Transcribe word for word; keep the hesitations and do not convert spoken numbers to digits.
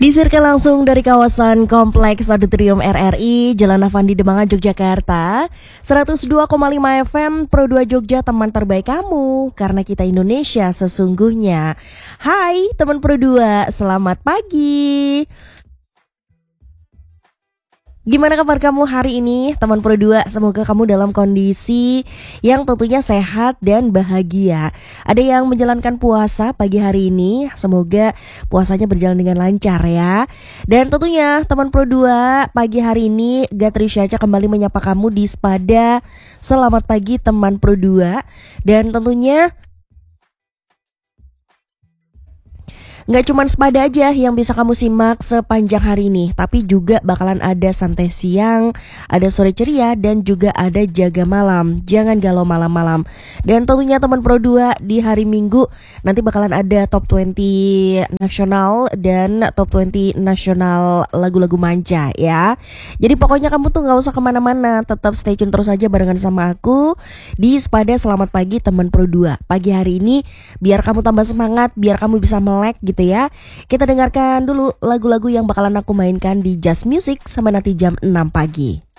Disiarkan langsung dari kawasan Kompleks Auditorium R R I, Jalan Avandi Demangan, Yogyakarta. seratus dua koma lima F M Pro dua Jogja, teman terbaik kamu, karena kita Indonesia sesungguhnya. Hai teman Pro dua, selamat pagi. Gimana kabar kamu hari ini, teman Pro dua? Semoga kamu dalam kondisi yang tentunya sehat dan bahagia. Ada yang menjalankan puasa pagi hari ini, semoga puasanya berjalan dengan lancar ya. Dan tentunya teman Pro dua, pagi hari ini Gatri Syaca kembali menyapa kamu di Spada. Selamat pagi teman Pro dua. Dan tentunya nggak cuma Spada aja yang bisa kamu simak sepanjang hari ini, tapi juga bakalan ada santai siang, ada sore ceria, dan juga ada jaga malam. Jangan galau malam-malam. Dan tentunya teman Pro dua, di hari Minggu nanti bakalan ada top dua puluh nasional dan top dua puluh nasional lagu-lagu manja ya. Jadi pokoknya kamu tuh nggak usah kemana-mana, tetap stay tune terus aja barengan sama aku di Spada. Selamat pagi teman Pro dua. Pagi hari ini biar kamu tambah semangat, biar kamu bisa melek gitu ya. Kita dengarkan dulu lagu-lagu yang bakalan aku mainkan di Just Music sampai nanti jam enam pagi.